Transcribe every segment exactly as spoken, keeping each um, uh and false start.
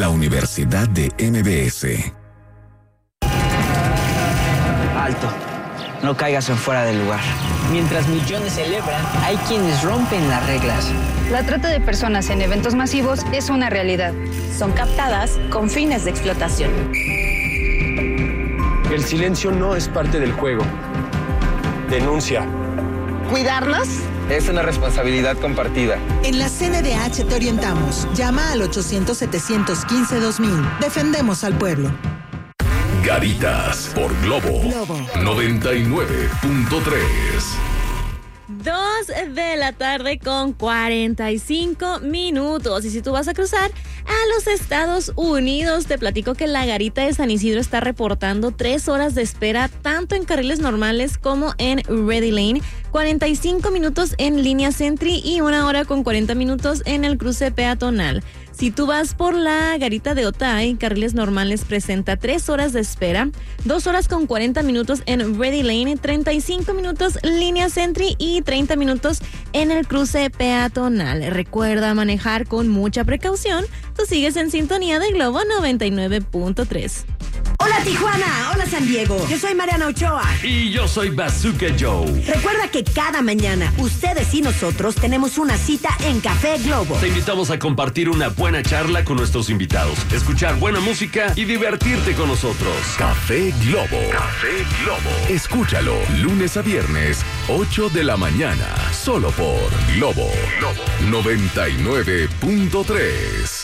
La Universidad de M B S. Alto. No caigas en fuera del lugar. Mientras millones celebran, hay quienes rompen las reglas. La trata de personas en eventos masivos es una realidad. Son captadas con fines de explotación. El silencio no es parte del juego. Denuncia. ¿Cuidarnos? Es una responsabilidad compartida. En la C N D H te orientamos. Llama al ochocientos, setecientos quince, dos mil. Defendemos al pueblo. Garitas por Globo, Globo. noventa y nueve punto tres. Dos de la tarde con cuarenta y cinco minutos. Y si tú vas a cruzar a los Estados Unidos, te platico que la Garita de San Isidro está reportando tres horas de espera tanto en carriles normales como en Ready Lane, cuarenta y cinco minutos en línea Sentry y una hora con cuarenta minutos en el cruce peatonal. Si tú vas por la Garita de Otay, carriles normales presenta tres horas de espera, dos horas con cuarenta minutos en Ready Lane, treinta y cinco minutos línea Sentry y treinta minutos en el cruce peatonal. Recuerda manejar con mucha precaución. Tú sigues en sintonía de Globo noventa y nueve punto tres. Hola Tijuana, hola San Diego, yo soy Mariana Ochoa. Y yo soy Bazooka Joe. Recuerda que cada mañana ustedes y nosotros tenemos una cita en Café Globo. Te invitamos a compartir una buena charla con nuestros invitados, escuchar buena música y divertirte con nosotros. Café Globo. Café Globo. Escúchalo lunes a viernes, ocho de la mañana, solo por Globo, Globo noventa y nueve punto tres.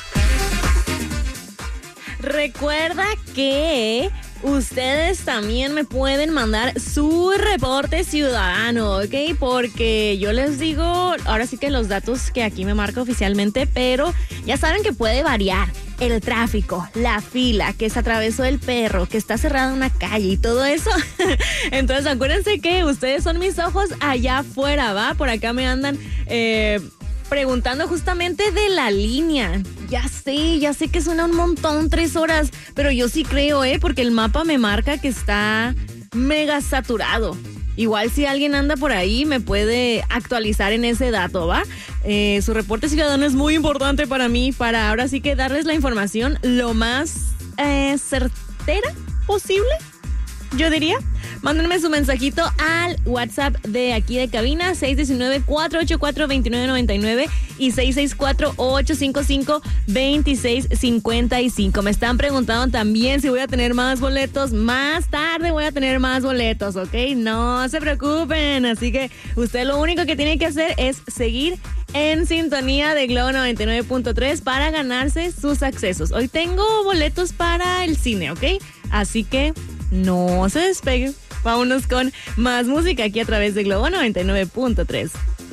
Recuerda que ustedes también me pueden mandar su reporte ciudadano, ¿ok? Porque yo les digo, ahora sí que los datos que aquí me marca oficialmente, pero ya saben que puede variar. El tráfico, la fila, que se atravesó el perro, que está cerrada una calle y todo eso. Entonces acuérdense que ustedes son mis ojos allá afuera, ¿va? Por acá me andan eh, preguntando justamente de la línea. Ya sé, ya sé que suena un montón, tres horas, pero yo sí creo, ¿eh? Porque el mapa me marca que está mega saturado. Igual si alguien anda por ahí me puede actualizar en ese dato, ¿va? Eh, su reporte ciudadano es muy importante para mí, para ahora sí que darles la información lo más eh, certera posible, yo diría. Mándenme su mensajito al WhatsApp de aquí de cabina, seis uno nueve, cuatro ocho cuatro, dos nueve nueve nueve y seis seis cuatro, ocho cinco cinco, dos seis cinco cinco. Me están preguntando también si voy a tener más boletos. Más tarde voy a tener más boletos, ¿ok? No se preocupen. Así que usted lo único que tiene que hacer es seguir en sintonía de Globo noventa y nueve punto tres para ganarse sus accesos. Hoy tengo boletos para el cine, ¿ok? Así que no se despeguen. Vámonos con más música aquí a través de Globo noventa y nueve punto tres.